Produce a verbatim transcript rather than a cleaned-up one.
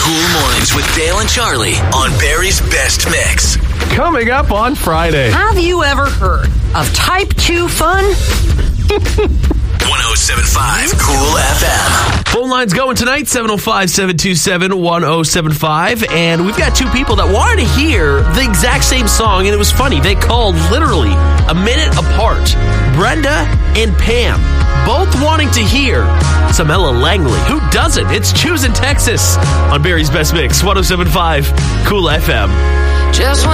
Cool Mornings with Dale and Charlie on Barry's Best Mix. Coming up on Friday. Have you ever heard of Type two fun? one oh seven point five Cool F M. Phone lines going tonight, seven oh five, seven two seven, one oh seven five. And we've got two people that wanted to hear the exact same song, and it was funny. They called literally a minute apart. Brenda and Pam, both wanting to hear some Ella Langley. Who doesn't? It's Choosing Texas on Barry's Best Mix, one oh seven point five Cool F M. Just when